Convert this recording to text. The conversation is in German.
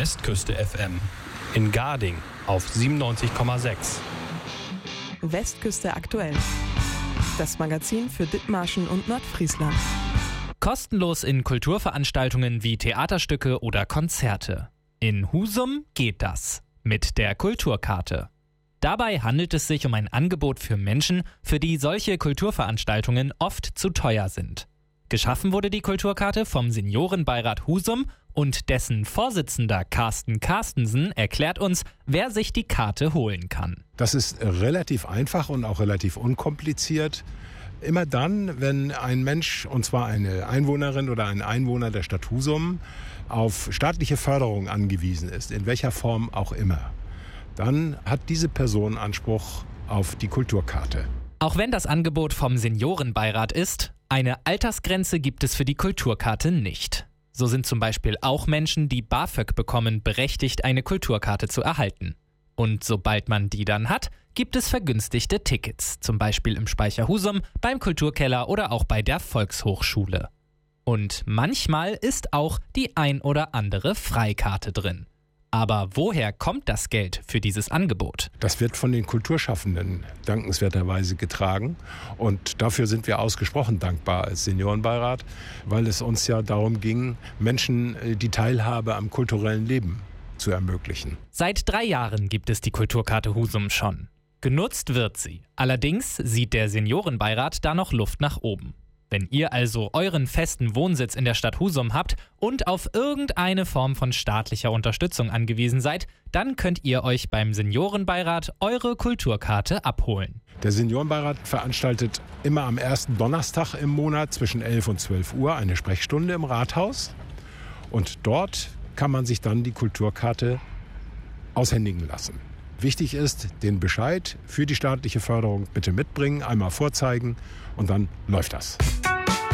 Westküste FM. In Garding auf 97,6. Westküste aktuell. Das Magazin für Dithmarschen und Nordfriesland. Kostenlos in Kulturveranstaltungen wie Theaterstücke oder Konzerte. In Husum geht das mit der Kulturkarte. Dabei handelt es sich um ein Angebot für Menschen, für die solche Kulturveranstaltungen oft zu teuer sind. Geschaffen wurde die Kulturkarte vom Seniorenbeirat Husum und dessen Vorsitzender Carsten Carstensen erklärt uns, wer sich die Karte holen kann. Das ist relativ einfach und auch relativ unkompliziert. Immer dann, wenn ein Mensch, und zwar eine Einwohnerin oder ein Einwohner der Stadt Husum, auf staatliche Förderung angewiesen ist, in welcher Form auch immer, dann hat diese Person Anspruch auf die Kulturkarte. Auch wenn das Angebot vom Seniorenbeirat ist, eine Altersgrenze gibt es für die Kulturkarte nicht. So sind zum Beispiel auch Menschen, die BAföG bekommen, berechtigt, eine Kulturkarte zu erhalten. Und sobald man die dann hat, gibt es vergünstigte Tickets, zum Beispiel im Speicher Husum, beim Kulturkeller oder auch bei der Volkshochschule. Und manchmal ist auch die ein oder andere Freikarte drin. Aber woher kommt das Geld für dieses Angebot? Das wird von den Kulturschaffenden dankenswerterweise getragen. Und dafür sind wir ausgesprochen dankbar als Seniorenbeirat, weil es uns ja darum ging, Menschen die Teilhabe am kulturellen Leben zu ermöglichen. Seit 3 Jahren gibt es die Kulturkarte Husum schon. Genutzt wird sie. Allerdings sieht der Seniorenbeirat da noch Luft nach oben. Wenn ihr also euren festen Wohnsitz in der Stadt Husum habt und auf irgendeine Form von staatlicher Unterstützung angewiesen seid, dann könnt ihr euch beim Seniorenbeirat eure Kulturkarte abholen. Der Seniorenbeirat veranstaltet immer am ersten Donnerstag im Monat zwischen 11 und 12 Uhr eine Sprechstunde im Rathaus. Und dort kann man sich dann die Kulturkarte aushändigen lassen. Wichtig ist, den Bescheid für die staatliche Förderung bitte mitbringen, einmal vorzeigen und dann läuft das.